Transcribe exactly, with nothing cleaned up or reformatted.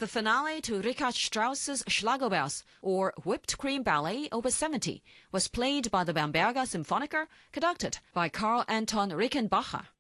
The finale to Richard Strauss's Schlagerwelt, or Whipped Cream Ballet Opus seventy, was played by the Bamberger Symphoniker, conducted by Karl Anton Rickenbacher.